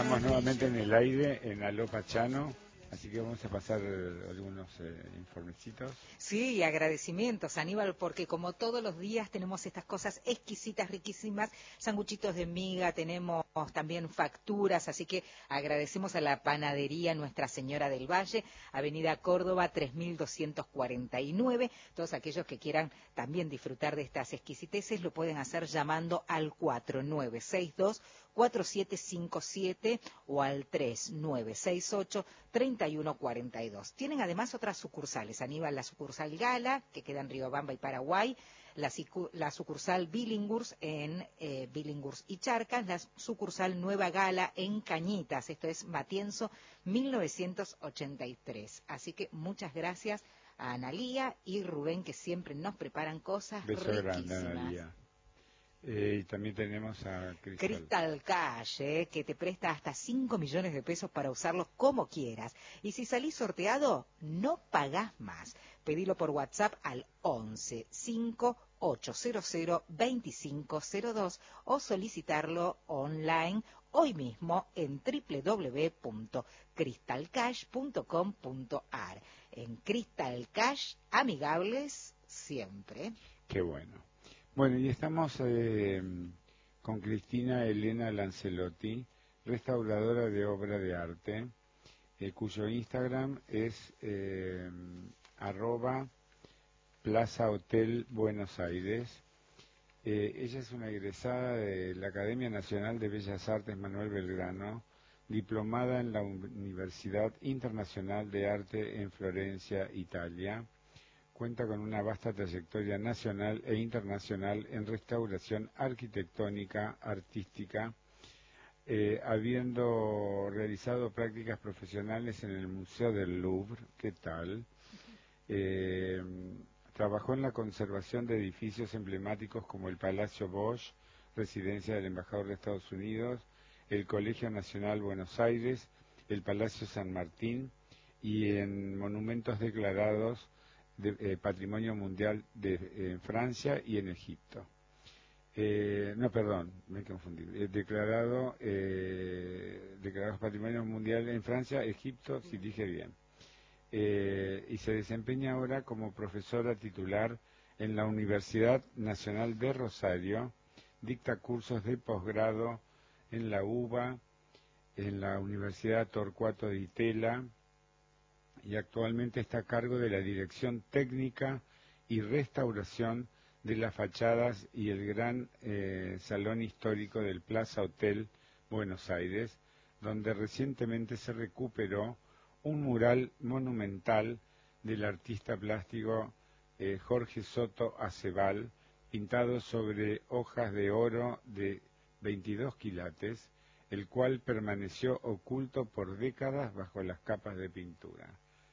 estamos nuevamente en el aire en Aló Pachano, así que vamos a pasar algunos informecitos. Sí, y agradecimientos, Aníbal, porque como todos los días tenemos estas cosas exquisitas, riquísimas, sanguchitos de miga, tenemos también facturas, así que agradecemos a la panadería Nuestra Señora del Valle, Avenida Córdoba 3249. Todos aquellos que quieran también disfrutar de estas exquisiteces lo pueden hacer llamando al 4962-4757 o al 3968-3142. Tienen además otras sucursales, Aníbal, la sucursal Gala, que queda en Riobamba y Paraguay, la sucursal Billinghurst en Billinghurst y Charcas, la sucursal Nueva Gala en Cañitas, esto es Matienzo 1983. Así que muchas gracias a Analía y Rubén, que siempre nos preparan cosas Beso riquísimas. grande, Analía. Y también tenemos a Crystal Cash, que te presta hasta 5 millones de pesos para usarlos como quieras. Y si salís sorteado, no pagás más. Pedilo por WhatsApp al 11 5800 2502 o solicitarlo online hoy mismo en www.crystalcash.com.ar. En Crystal Cash, amigables siempre. Qué bueno. Bueno, y estamos con Cristina Elena Lancelotti, restauradora de obra de arte, cuyo Instagram es @Plaza Hotel Buenos Aires. Ella es una egresada de la Academia Nacional de Bellas Artes Manuel Belgrano, diplomada en la Universidad Internacional de Arte en Florencia, Italia. Cuenta con una vasta trayectoria nacional e internacional en restauración arquitectónica, artística, habiendo realizado prácticas profesionales en el Museo del Louvre. ¿Qué tal? Trabajó en la conservación de edificios emblemáticos como el Palacio Bosch, residencia del embajador de Estados Unidos, el Colegio Nacional Buenos Aires, el Palacio San Martín, y en monumentos declarados de Patrimonio Mundial en Francia y en Egipto. No, perdón, me confundí. Declarados Patrimonio Mundial en Francia, Egipto, si dije bien. Y se desempeña ahora como profesora titular en la Universidad Nacional de Rosario, dicta cursos de posgrado en la UBA, en la Universidad Torcuato Di Tella, y actualmente está a cargo de la dirección técnica y restauración de las fachadas y el gran salón histórico del Plaza Hotel Buenos Aires, donde recientemente se recuperó un mural monumental del artista plástico Jorge Soto Acebal, pintado sobre hojas de oro de 22 quilates, el cual permaneció oculto por décadas bajo las capas de pintura.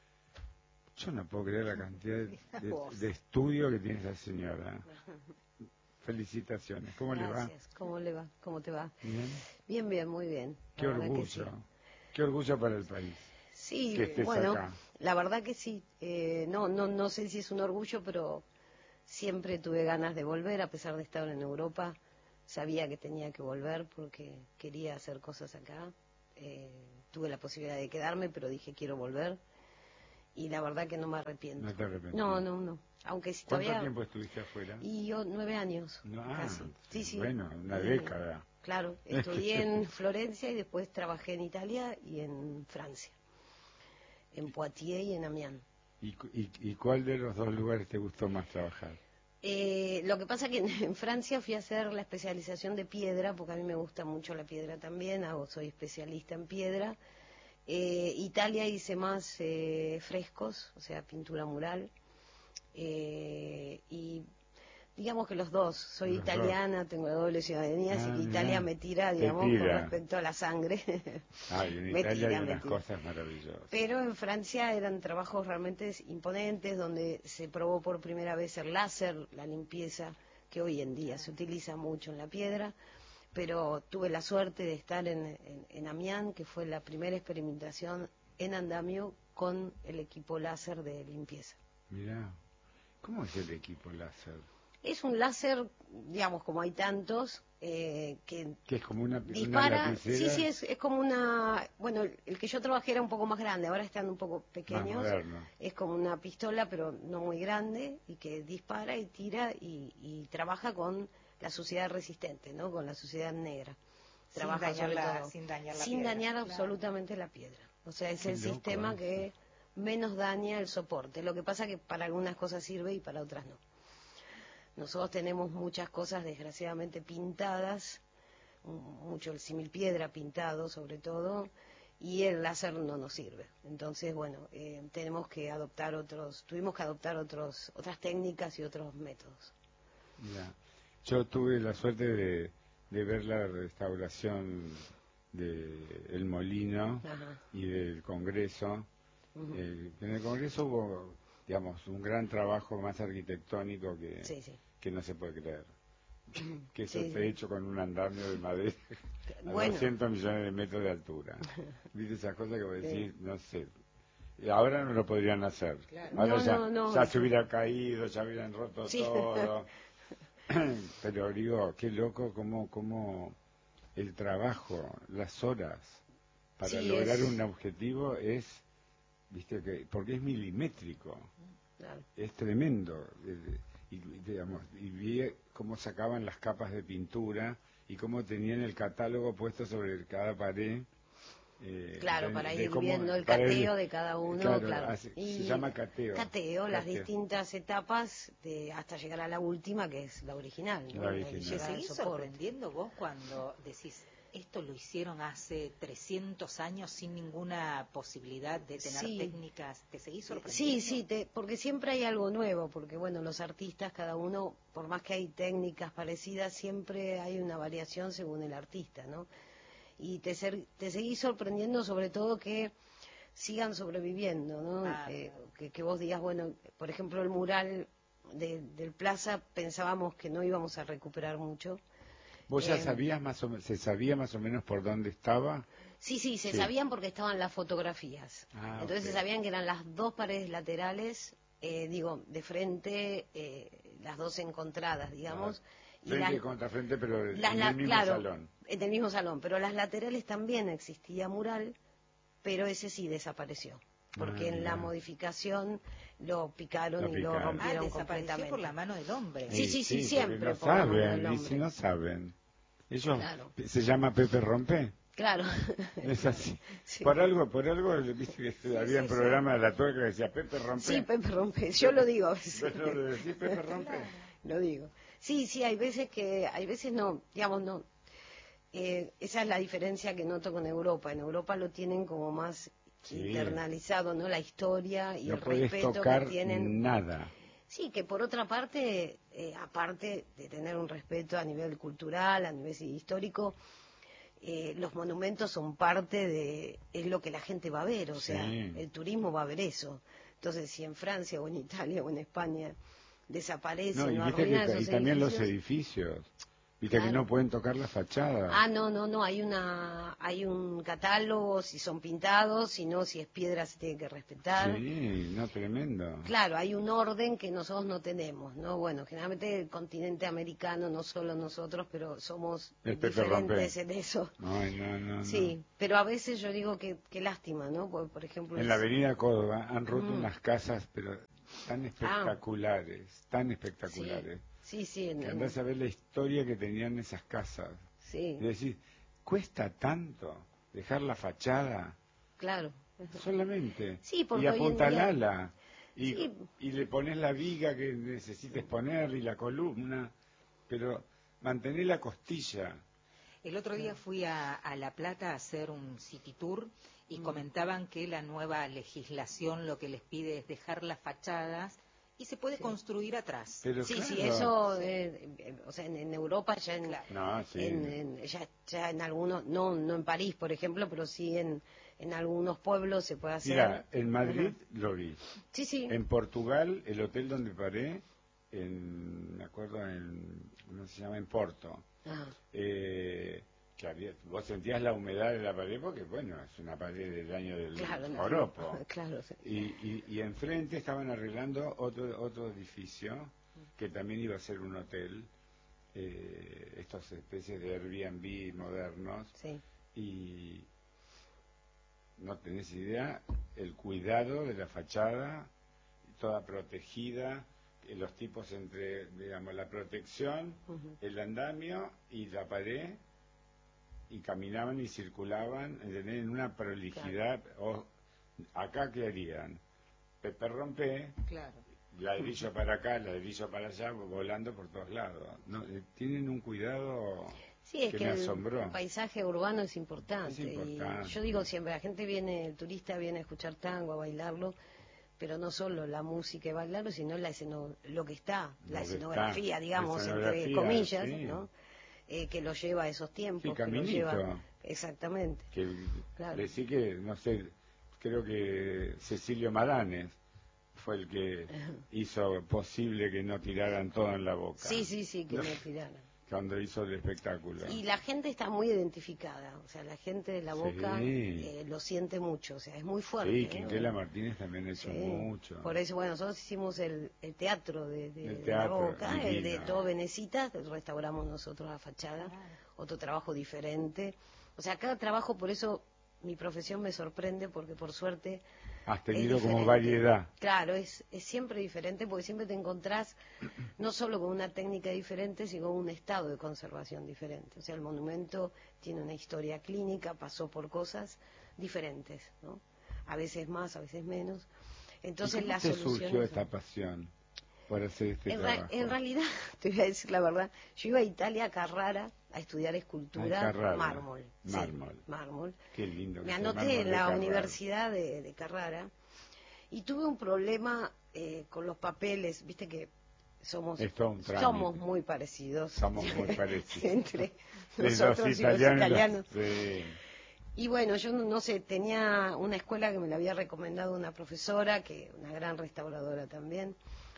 Yo no puedo creer la cantidad de estudio que tiene esa señora. Felicitaciones. ¿Cómo le va? Gracias. ¿Cómo le va? ¿Cómo te va? Bien. Bien, bien, muy bien. Qué orgullo. Sí. Qué orgullo para el país. Sí, que estés bueno, acá. La verdad que sí. No sé si es un orgullo, pero siempre tuve ganas de volver, a pesar de estar en Europa. Sabía que tenía que volver porque quería hacer cosas acá. Tuve la posibilidad de quedarme, pero dije quiero volver. Y la verdad que no me arrepiento. ¿No te arrepientes? No. Aunque si ¿Cuánto todavía... tiempo estuviste afuera? Y yo 9 años, casi. Sí. Bueno, una década. Claro, estudié en Florencia y después trabajé en Italia y en Francia. En Poitiers y en Amiens. ¿Y cuál de los dos lugares te gustó más trabajar? Lo que pasa es que en Francia fui a hacer la especialización de piedra, porque a mí me gusta mucho la piedra también, soy especialista en piedra. Italia hice más frescos, o sea, pintura mural. Y digamos que los dos, soy italiana, tengo la doble ciudadanía, así que Italia me tira, digamos, con respecto a la sangre. En Italia hay unas cosas maravillosas. Pero en Francia eran trabajos realmente imponentes, donde se probó por primera vez el láser, la limpieza, que hoy en día se utiliza mucho en la piedra. Pero tuve la suerte de estar en Amiens, que fue la primera experimentación en andamio con el equipo láser de limpieza. Mirá, ¿cómo es el equipo láser? Es un láser, digamos, como hay tantos, que es como una dispara. lapicera. Sí, es como una... Bueno, el que yo trabajé era un poco más grande, ahora están un poco pequeños. Más moderno. Es como una pistola, pero no muy grande, y que dispara y tira y trabaja con la suciedad resistente, ¿no? Con la suciedad negra. Trabaja sin dañar la sin piedra. dañar Claro. absolutamente la piedra. O sea, es Qué el loco sistema eso. que menos daña el soporte. Lo que pasa que para algunas cosas sirve y para otras no. Nosotros tenemos muchas cosas desgraciadamente pintadas, mucho el similpiedra pintado sobre todo, y el láser no nos sirve. Entonces, bueno, tuvimos que adoptar otras técnicas y otros métodos. Ya. Yo tuve la suerte de ver la restauración del Molino Ajá. y del Congreso. Ujú. En el Congreso hubo, digamos, un gran trabajo más arquitectónico Sí, sí. que no se puede creer. Que eso Sí, esté sí. hecho con un andamio de madera a Bueno. 200 millones de metros de altura. ¿Viste esas cosas que vos decís? Sí. No sé. Y ahora no lo podrían hacer. Claro. Ahora No. ya se hubiera caído, ya hubieran roto Sí. todo. Pero digo, qué loco como el trabajo, las horas para Sí, lograr un objetivo es, viste que, porque es milimétrico, Claro. es tremendo. Digamos, y vi cómo sacaban las capas de pintura y cómo tenían el catálogo puesto sobre cada pared. Claro, para ir cómo- viendo el para cateo de cada uno, claro. se llama cateo. Cateo, las Cateo. distintas etapas hasta llegar a la última, que es la original, ¿no? La que original. ¿Te llega al seguís soporte. sorprendiendo vos cuando decís, esto lo hicieron hace 300 años sin ninguna posibilidad de tener Sí. técnicas? ¿Te seguís sorprendiendo? Sí, porque siempre hay algo nuevo, porque bueno, los artistas, cada uno, por más que hay técnicas parecidas, siempre hay una variación según el artista, ¿no? Y te seguís sorprendiendo sobre todo que sigan sobreviviendo, ¿no? Que vos digas, bueno, por ejemplo, el mural del Plaza pensábamos que no íbamos a recuperar mucho. ¿Vos ya sabías se sabía más o menos por dónde estaba? Sí, se sabían porque estaban las fotografías. Ah, Entonces se ok. sabían que eran las dos paredes laterales, de frente, las dos encontradas, digamos. Y Frente y contra frente, pero en el mismo claro, salón. en el mismo salón, pero las laterales también existía mural, pero ese sí desapareció, porque en la Mirá. modificación lo picaron y lo picaron. rompieron desapareció completamente. por la mano del hombre. Sí, Porque siempre no por la mano del saben, y hombre. si no saben. Ellos, Claro. se llama Pepe Rompe. Claro. Es así. Sí. Por algo, viste que había un programa de la tuerca que decía Pepe Rompe. Sí, Pepe Rompe, yo lo digo. ¿Vos no lo decís, Pepe Rompe? Lo digo. Sí, hay veces no, digamos no. Esa es la diferencia que noto con Europa. En Europa lo tienen como más internalizado, ¿no? La historia y No el podés respeto tocar que tienen. nada. Sí, que por otra parte, aparte de tener un respeto a nivel cultural, a nivel histórico, los monumentos son es lo que la gente va a ver, o sea, el turismo va a ver eso. Entonces, si en Francia o en Italia o en España desaparecen No, y o viste arruinan que esos también los edificios. edificios. Viste que Claro. no pueden tocar la fachada. No, hay un catálogo si son pintados, si no, si es piedra se tiene que respetar. Sí, no, tremendo. Claro, hay un orden que nosotros no tenemos, ¿no? Bueno, generalmente el continente americano, no solo nosotros, pero somos El Pepe diferentes Rompe. en eso. No. Sí, pero a veces yo digo que qué lástima, ¿no? Por ejemplo, En la avenida Córdoba han roto Mm. unas casas, pero tan espectaculares, tan espectaculares. Sí, Que andás a ver la historia que tenían esas casas. sí, Y decís, ¿cuesta tanto dejar la fachada? claro. Solamente. Sí, porque Y hoy en día- apuntalala. Sí. Y le pones la viga que necesites poner y la columna. Pero mantener la costilla. El otro día fui a La Plata a hacer un city tour y comentaban que la nueva legislación lo que les pide es dejar las fachadas y se puede construir atrás. Pero Sí, claro. sí, eso, o sea, en Europa ya No, sí. ya en algunos, no en París, por ejemplo, pero sí en algunos pueblos se puede hacer. Mira, en Madrid lo vi. Sí. En Portugal, el hotel donde paré, me acuerdo, ¿cómo se llama? En Porto. Ajá. Que vos sentías la humedad de la pared porque, bueno, es una pared del año del Claro, no, joropo. claro, sí. Y enfrente estaban arreglando otro edificio que también iba a ser un hotel, estas especies de Airbnb modernos, Sí. y no tenés idea el cuidado de la fachada, toda protegida, los tipos entre, digamos, la protección, el andamio y la pared, y caminaban y circulaban en una prolijidad. Acá, ¿qué harían? Pepe rompe, Claro. ladrillo para acá, ladrillo para allá, volando por todos lados. No, tienen un cuidado Sí, es que que me el asombró. paisaje urbano es importante. Es importante. Y yo digo siempre, la gente viene, el turista viene a escuchar tango, a bailarlo, pero no solo la música y bailarlo, sino lo que está, la escenografía, digamos, entre comillas, sí. ¿no? Que lo lleva a esos tiempos. Sí, que lo Caminito. lleva, exactamente. Que Claro. decir que, no sé, creo que Cecilio Maranes fue el que hizo posible que no tiraran todo en la boca. Sí, que no tiraran. Cuando hizo el espectáculo. Y la gente está muy identificada, o sea, la gente de la Boca lo siente mucho, o sea, es muy fuerte. Sí, Quintela Martínez también ha hecho mucho. Por eso, bueno, nosotros hicimos el teatro de la teatro, Boca, divino. el de Todo Venecita, restauramos nosotros la fachada, otro trabajo diferente. O sea, cada trabajo, por eso mi profesión me sorprende, porque por suerte has tenido es como diferente. variedad. Claro, es siempre diferente, porque siempre te encontrás no solo con una técnica diferente, sino con un estado de conservación diferente. O sea, el monumento tiene una historia clínica, pasó por cosas diferentes, ¿no? A veces más, a veces menos. Entonces, ¿Y cómo te surgió esta pasión por hacer este trabajo? En realidad, te voy a decir la verdad, yo iba a Italia, a Carrara, a estudiar escultura, mármol. Mármol. Sí, mármol. Qué lindo. Me anoté en la Universidad de Carrara y tuve un problema con los papeles, viste que somos muy parecidos. Somos muy parecidos. Entre nosotros y los italianos. Sí. Y bueno, yo no sé, tenía una escuela que me la había recomendado una profesora, una gran restauradora también,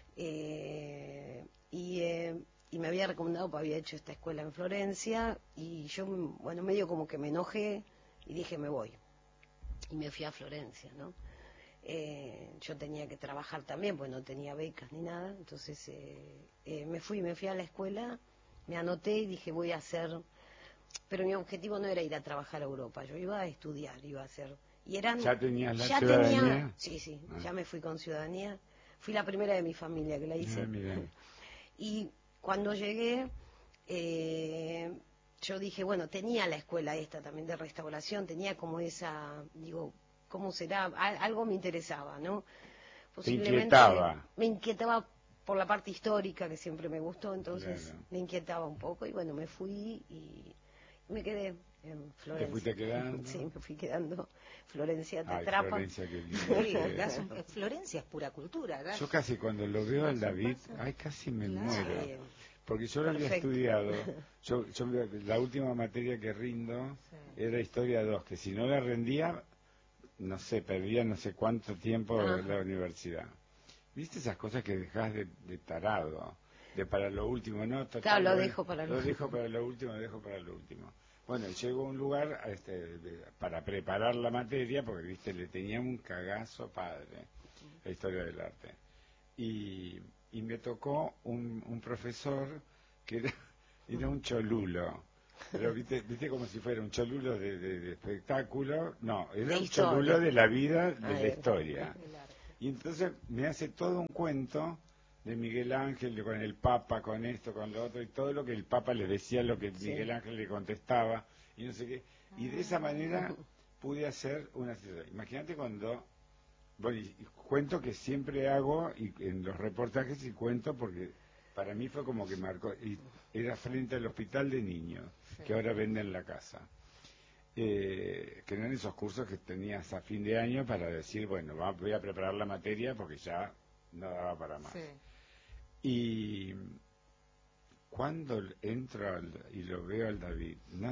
y me había recomendado, porque había hecho esta escuela en Florencia, y yo, bueno, medio como que me enojé y dije, me voy. Y me fui a Florencia, ¿no? Yo tenía que trabajar también, pues no tenía becas ni nada, entonces me fui a la escuela, me anoté y dije, voy a hacer... Pero mi objetivo no era ir a trabajar a Europa, yo iba a estudiar, iba a hacer... Y eran, ¿Ya tenías la ciudadanía? Sí, ya me fui con ciudadanía. Fui la primera de mi familia que la hice. Y cuando llegué, yo dije, bueno, tenía la escuela esta también de restauración, tenía como esa, digo, ¿cómo será? Algo me interesaba, ¿no? Posiblemente me inquietaba por la parte histórica, que siempre me gustó, entonces me inquietaba un poco, y bueno, me fui y me quedé en Florencia. ¿Te fuiste quedando? Sí, me fui quedando. Florencia te atrapa. Florencia, qué lindo. Florencia es pura cultura. Yo casi cuando lo veo al David, casi me muero. Porque yo lo había estudiado. Yo la última materia que rindo era Historia 2, que si no la rendía, no sé, perdía no sé cuánto tiempo en la universidad. ¿Viste esas cosas que dejás de tarado? De para lo último, ¿no? Claro, lo dejo para lo último. Lo dejo para lo último, lo dejo para lo último. Bueno, llego a un lugar para preparar la materia, porque, viste, le tenía un cagazo padre, la historia del arte. Y me tocó un profesor que era un cholulo. Pero viste como si fuera un cholulo de espectáculo. No, era un cholulo de la vida, de la historia. Y entonces me hace todo un cuento de Miguel Ángel, con el Papa, con esto, con lo otro, y todo lo que el Papa le decía, lo que Miguel Ángel le contestaba, y no sé qué. Y de esa manera pude hacer una situación. Imagínate cuando... Bueno, y cuento que siempre hago, y en los reportajes, y cuento porque para mí fue como que marcó. Y era frente al hospital de niños, que ahora venden la casa. Que eran esos cursos que tenías a fin de año para decir, bueno, voy a preparar la materia porque ya no daba para más. Y cuando entro y lo veo al David, no.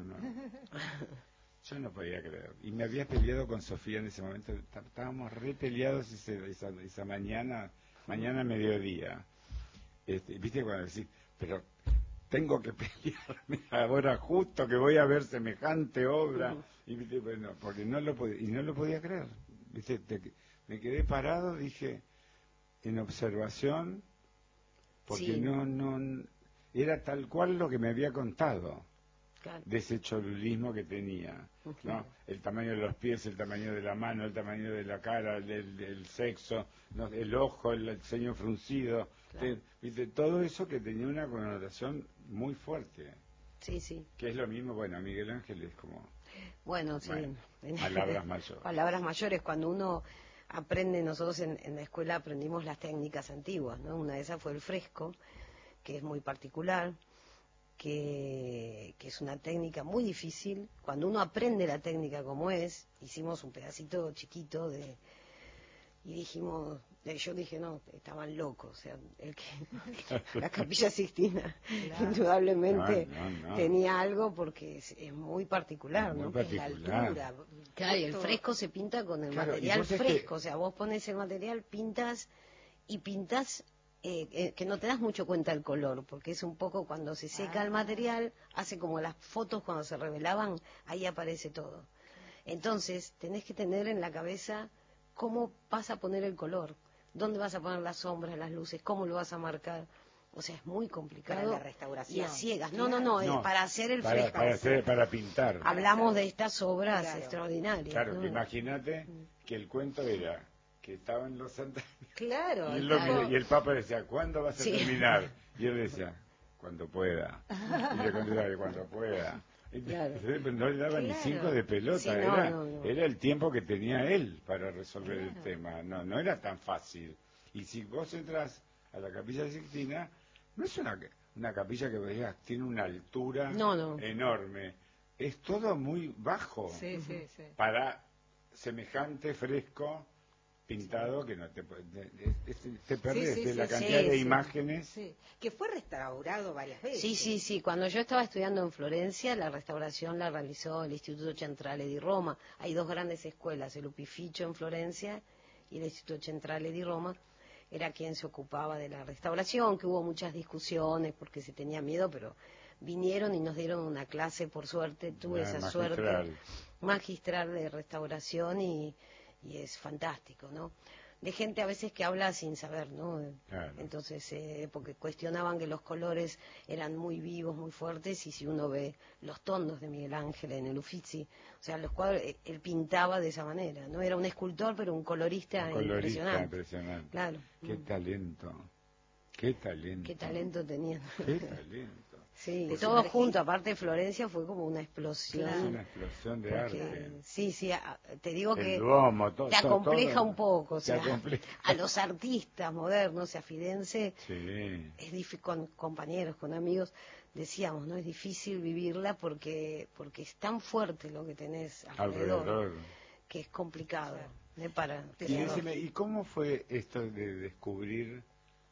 Yo no podía creer. Y me había peleado con Sofía en ese momento. Estábamos re peleados esa mañana mediodía. ¿Viste cuando decís, pero tengo que pelearme ahora justo que voy a ver semejante obra? Y viste, bueno, porque no lo podía creer. ¿Viste? Me quedé parado, dije, en observación, porque Sí. no era tal cual lo que me había contado. Claro. De ese cholulismo que tenía, ¿no? El tamaño de los pies, el tamaño de la mano, el tamaño de la cara, el sexo, ¿no? El ojo, el ceño fruncido, Claro. ¿viste? Todo eso que tenía una connotación muy fuerte, Sí, sí. que es lo mismo, bueno, Miguel Ángel es como, Bueno, sí. bueno, palabras mayores. Palabras mayores. Cuando uno aprende, nosotros en la escuela aprendimos las técnicas antiguas, ¿no? Una de esas fue el fresco, que es muy particular, que es una técnica muy difícil. Cuando uno aprende la técnica como es, hicimos un pedacito chiquito y dijimos, yo dije, no, estaban locos, o sea, la Capilla Sixtina Claro. indudablemente No. tenía algo porque es muy particular, Muy ¿no? particular. La altura. Claro, y el Justo- fresco se pinta con el Claro, y material vos sabés fresco, o sea, vos pones el material, pintas que no te das mucho cuenta del color, porque es un poco cuando se seca el material, hace como las fotos cuando se revelaban, ahí aparece todo. Entonces, tenés que tener en la cabeza cómo vas a poner el color, dónde vas a poner las sombras, las luces, cómo lo vas a marcar. O sea, es muy complicado. Para la restauración. Y a ciegas. Claro. No, Para hacer el para, fresco. para pintar. Hablamos de estas obras Claro. extraordinarias. Claro, ¿no? que imagínate que el cuento era que estaban los santos Claro. y, él claro. y el Papa decía, ¿cuándo vas a Sí. terminar? Y él decía, cuando pueda. Y le contestaba, cuando pueda. Claro. No le daba ni Claro. 5 de pelota, Sí, no. era el tiempo que tenía él para resolver el Claro. tema, no era tan fácil. Y si vos entras a la Capilla Sixtina, no es una capilla que veas, tiene una altura No. enorme, es todo muy bajo Sí, sí, sí. para semejante fresco pintado que no te perdés Sí, de la sí, cantidad de sí. imágenes. Sí. Que fue restaurado varias veces. Sí. Cuando yo estaba estudiando en Florencia, la restauración la realizó el Instituto Centrale di Roma. Hay dos grandes escuelas, el Upificio en Florencia y el Instituto Centrale di Roma. Era quien se ocupaba de la restauración, que hubo muchas discusiones porque se tenía miedo, pero vinieron y nos dieron una clase, por suerte, tuve esa suerte magistral de restauración y es fantástico, ¿no? De gente a veces que habla sin saber, ¿no? Claro. Entonces, porque cuestionaban que los colores eran muy vivos, muy fuertes, y si uno ve los tondos de Miguel Ángel en el Uffizi, o sea, los cuadros, él pintaba de esa manera, ¿no? Era un escultor, pero un colorista, impresionante. Claro. Qué talento. Qué talento. Qué talento tenían. Qué talento. Sí, Pues todo una- junto, aparte Florencia fue como una explosión. Es una explosión de Porque, arte. sí, te digo El que Duomo, te acompleja todo. un poco, o Te sea, acompleja. a los artistas modernos, a Fidense, Sí. es difícil, con compañeros, con amigos, decíamos, ¿no? Es difícil vivirla porque es tan fuerte lo que tenés alrededor, que es complicado, para Y decime, ¿y cómo fue esto de descubrir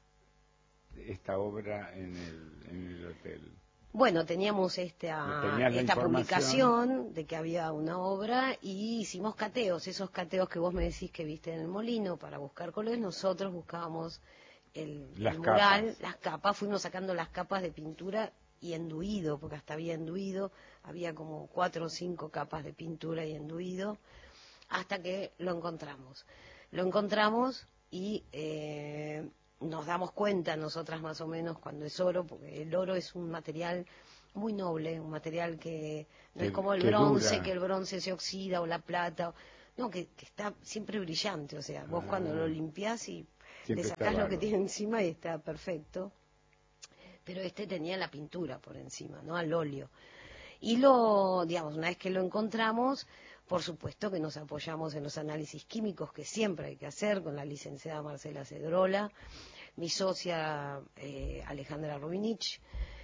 esta obra en el hotel? Bueno, teníamos Tenías la esta información. publicación de que había una obra y hicimos cateos, esos cateos que vos me decís que viste en el molino para buscar colores, nosotros buscábamos el mural, capas. las capas, fuimos sacando las capas de pintura y enduido, porque hasta había enduido, había como 4 o 5 capas de pintura y enduido, hasta que lo encontramos. Lo encontramos y nos damos cuenta nosotras más o menos cuando es oro, porque el oro es un material muy noble, un material que no es como el bronce, dura. que el bronce se oxida o la plata, no, que está siempre brillante, o sea, vos cuando lo limpiás y Siempre le está sacás lo que bárbaro. tiene encima y está perfecto, pero este tenía la pintura por encima, ¿no? Al óleo. Y digamos, una vez que lo encontramos, por supuesto que nos apoyamos en los análisis químicos que siempre hay que hacer con la licenciada Marcela Cedrola, mi socia Alejandra Rubinich,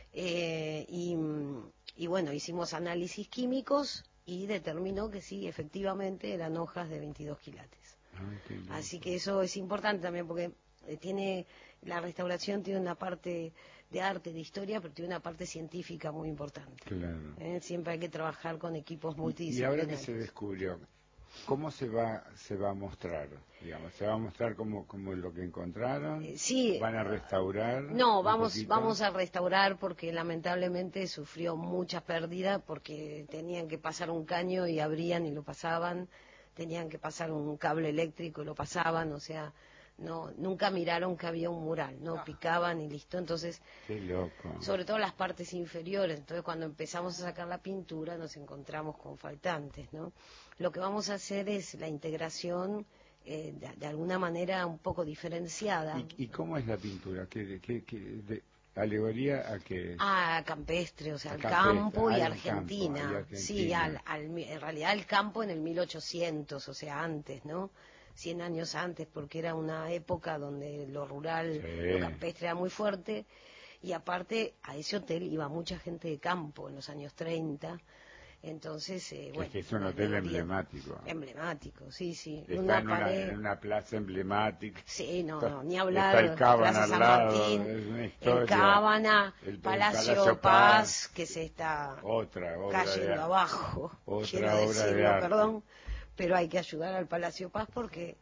y bueno, hicimos análisis químicos y determinó que sí, efectivamente eran hojas de 22 quilates. Ay, qué lindo. Así que eso es importante también porque la restauración tiene una parte de arte, de historia, pero tiene una parte científica muy importante. Claro. Siempre hay que trabajar con equipos Y multidisciplinarios. ahora que se descubrió, ¿cómo se va a mostrar? Digamos, ¿se va a mostrar como lo que encontraron? Sí. ¿Van a restaurar? No, un poquito? vamos a restaurar porque lamentablemente sufrió mucha pérdida porque tenían que pasar un caño y abrían y lo pasaban, tenían que pasar un cable eléctrico y lo pasaban, o sea, no, nunca miraron que había un mural, no, picaban y listo. Entonces, qué loco. sobre todo las partes inferiores. Entonces, cuando empezamos a sacar la pintura, nos encontramos con faltantes, ¿no? Lo que vamos a hacer es la integración de alguna manera un poco diferenciada. ¿Y cómo es la pintura? ¿Alegoría a qué? Campestre, o sea, A al campestre, campo y al Argentina. campo, y Argentina. Sí, en realidad el campo en el 1800, o sea, antes, ¿no? 100 años antes, porque era una época donde lo rural, Sí. lo campestre era muy fuerte, y aparte a ese hotel iba mucha gente de campo en los años 30, entonces, bueno. Es un hotel emblemático. Emblemático, sí, sí. Está en una plaza emblemática. Sí, no, Está, ni hablar. está el Cábana Plaza al San lado, Martín, es una historia. el Cábana, el Palacio Paz, que se está otra obra cayendo abajo. Otra Quiero obra decirlo, de arte. perdón, pero hay que ayudar al Palacio Paz porque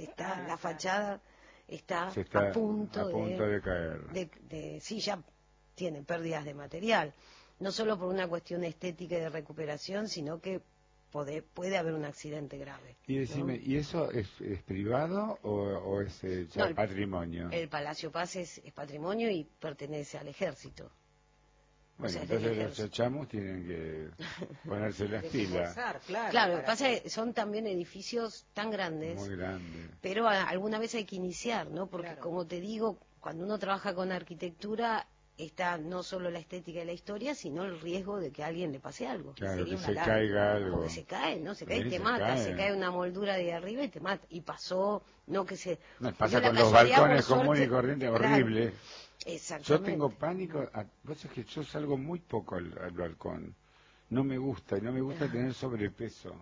la fachada está a punto de caer. Sí, ya tiene pérdidas de material. No solo por una cuestión estética y de recuperación, sino que puede haber un accidente grave. Y decime, ¿no? ¿y eso es privado o es ya No, patrimonio? El Palacio Paz es patrimonio y pertenece al ejército. Bueno, o sea, entonces los chachamus tienen que ponerse las pilas. Claro, lo que pasa es que son también edificios tan grandes, muy grandes, pero alguna vez hay que iniciar, ¿no? Porque como te digo, cuando uno trabaja con arquitectura, está no solo la estética y la historia, sino el riesgo de que a alguien le pase algo. Claro, que se caiga algo. Porque se cae, ¿no? Se cae y te se mata, cae. se cae una moldura de arriba y te mata. Y pasó, no que se... No, pasa dio con la los casualidad, balcones por comunes y suerte, corrientes, claro, horrible. exactamente. Yo tengo pánico, vos sabés que yo salgo muy poco al balcón. No me gusta, y no me gusta tener sobrepeso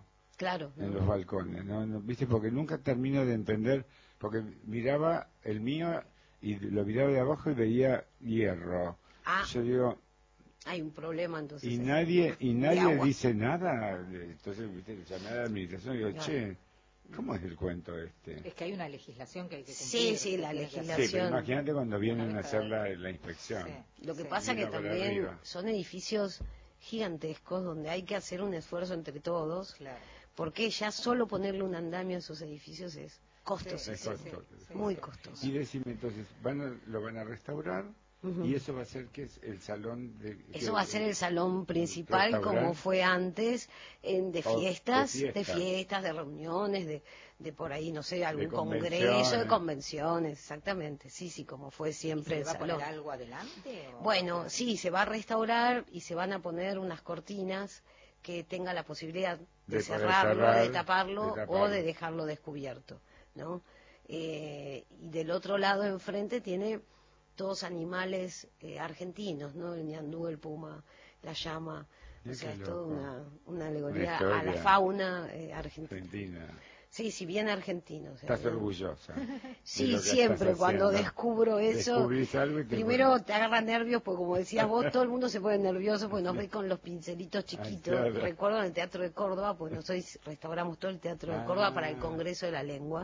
en los balcones, ¿no? ¿Viste? Porque nunca termino de entender, porque miraba el mío y lo miraba de abajo y veía hierro. Yo digo... Hay un problema entonces. Y nadie dice nada. Entonces, ¿viste? Llamé a la administración y digo, che, ¿cómo es el cuento este? Es que hay una legislación que hay que cumplir. Sí, la legislación. Sí, pero imagínate cuando vienen a hacer la inspección. Sí. Lo que pasa que también son edificios gigantescos donde hay que hacer un esfuerzo entre todos, porque ya solo ponerle un andamio a esos edificios es costosísimo, muy costoso. Y decime entonces, ¿lo van a restaurar? Y eso va a ser que es el salón eso va a ser el salón principal como fue antes, de fiestas, de reuniones, de por ahí, no sé, algún congreso, de convenciones, exactamente, sí, como fue siempre el salón. ¿Se va a poner algo adelante? Bueno, sí, se va a restaurar y se van a poner unas cortinas que tengan la posibilidad de cerrarlo, de taparlo o de dejarlo descubierto, ¿no? Y del otro lado enfrente tiene todos animales argentinos, ¿no? El ñandú, el puma, la llama, o sea, es toda una alegoría a la fauna argentina. Sí, bien argentino. O sea, ¿estás orgullosa? Sí, siempre cuando descubro eso, primero te agarra nervios, porque como decías vos, todo el mundo se pone nervioso porque nos ve con los pincelitos chiquitos. Recuerdo en el Teatro de Córdoba, pues nosotros restauramos todo el Teatro de Córdoba para el Congreso de la Lengua,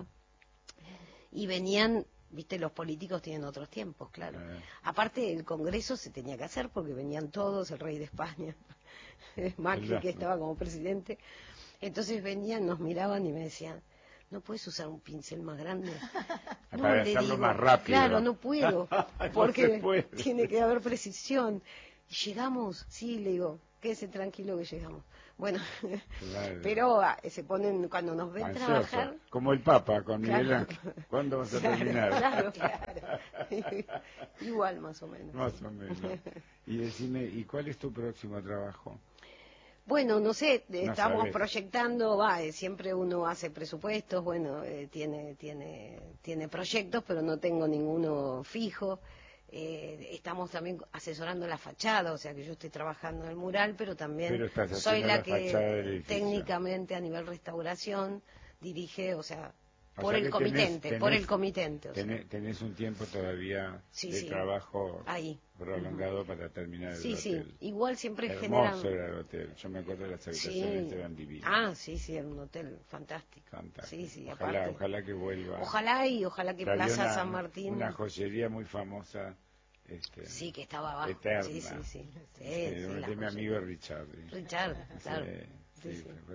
y venían... Viste, los políticos tienen otros tiempos, claro. Aparte, el Congreso se tenía que hacer porque venían todos, el rey de España, Macri, que estaba como presidente. Entonces venían, nos miraban y me decían, ¿no puedes usar un pincel más grande? No, para hacerlo más rápido. Claro, no puedo, porque tiene que haber precisión. Y llegamos, sí, le digo, quédese tranquilo que llegamos. Bueno, pero se ponen, cuando nos ven trabajar... Como el Papa con Miguel Ángel. ¿Cuándo vas a terminar? Claro. Igual, más o menos. Más o menos. Y decime, ¿y cuál es tu próximo trabajo? Bueno, no sé, estamos proyectando, siempre uno hace presupuestos, bueno, tiene proyectos, pero no tengo ninguno fijo. Estamos también asesorando la fachada, o sea que yo estoy trabajando en el mural, pero también soy la que técnicamente a nivel restauración dirige, o sea, por el comitente. Tenés un tiempo todavía de trabajo ahí prolongado para terminar el hotel. Sí, igual siempre hermoso era el hotel, yo me acuerdo de las habitaciones, eran divinas. Sí, era un hotel fantástico. Sí, ojalá que vuelva. Ojalá que Plaza San Martín. Una joyería muy famosa. Sí, que estaba abajo. Eterna. Sí. Mi amigo Richard. Richard, claro. Fue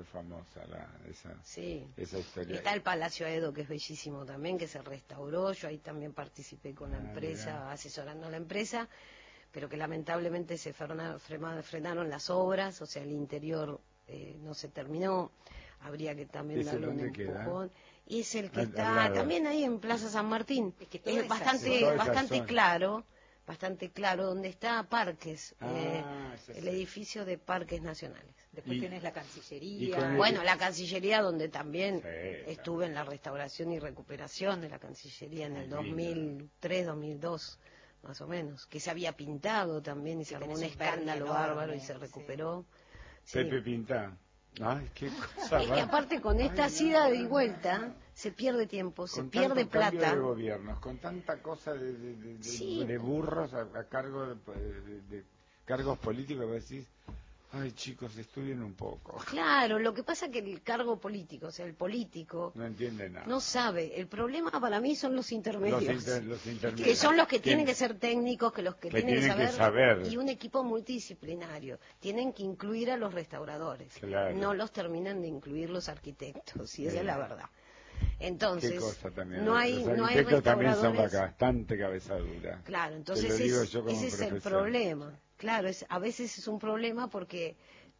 es famosa Sí. esa Y historia. está el Palacio Edo, que es bellísimo también, que se restauró. Yo ahí también participé con la empresa, mirá. asesorando a la empresa, pero que lamentablemente se frenaron las obras, o sea, el interior no se terminó. Habría que también ¿Ese darle un dónde queda? empujón. Y es el que Al está lado. también ahí en Plaza San Martín. Es que toda esa bastante zona- bastante zona. claro, bastante claro, donde está Parques, Ya el sé. edificio de Parques Nacionales. Después Y- tenés la y Cancillería. con el- Bueno, la Cancillería, donde también Sí, estuve en la restauración y recuperación de la Cancillería en el Divino. 2003, 2002, más o menos, que se había pintado también y se Que armó tenés un un verde escándalo enorme, bárbaro y se sí. recuperó. Sí. Pepe Pintá. Ay, qué cosa Es que rara. aparte con esta Ay, ida no, y no, vuelta no. se pierde tiempo, se Con pierde tanto cambio plata. de gobiernos, con tanta cosa de Sí. burros a cargo de cargos políticos, vos decís, ay chicos, estudien un poco. Claro, lo que pasa es que el cargo político, o sea, el político No entienden nada. no sabe. El problema para mí son los intermedios. Los intermedios. Que son los que tienen que ¿Quién? ser técnicos, que los que Que tienen que tienen saber, que saber. y un equipo multidisciplinario. Tienen que incluir a los restauradores. Claro. No los terminan de incluir los arquitectos, y esa Sí. es la verdad. Entonces, Qué cosa también. no hay, Los no hay arquitectos también son restauradores. bastante cabeza dura. Claro, Te entonces lo digo yo como ese es el profesor. problema. Claro, a veces es un problema porque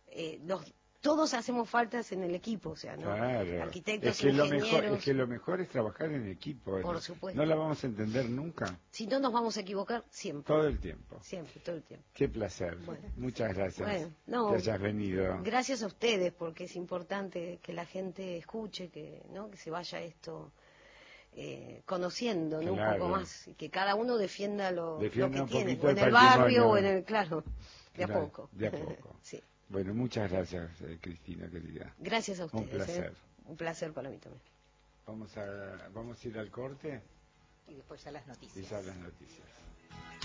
todos hacemos faltas en el equipo, o sea, ¿no? Claro. Arquitectos, Es que ingenieros. lo mejor es trabajar en equipo. Por supuesto. No la vamos a entender nunca. Si no nos vamos a equivocar, siempre. Todo el tiempo. Siempre, todo el tiempo. Qué placer. Bueno. Muchas gracias Bueno, no, que hayas venido. Gracias a ustedes, porque es importante que la gente escuche, que se vaya esto conociendo, ¿no? Claro. Un poco más, y que cada uno defienda lo Defienda que un tiene, poquito o en el el barrio, patrimonio. o en el, claro, de a Claro, poco. de a poco. Sí. Bueno, muchas gracias, Cristina, querida. Gracias a ustedes. Un placer. Un placer para mí también. Vamos a ir al corte Y después ya las noticias. y ya las noticias.